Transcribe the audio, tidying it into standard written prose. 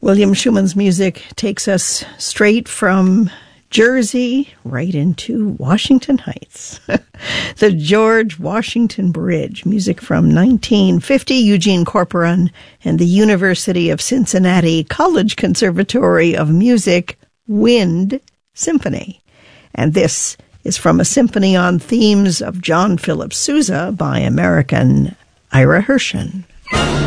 William Schumann's music takes us straight from Jersey right into Washington Heights. The George Washington Bridge, music from 1950, Eugene Corporon and the University of Cincinnati College Conservatory of Music Wind Symphony. And this is from a symphony on themes of John Philip Sousa by American Ira Hershon.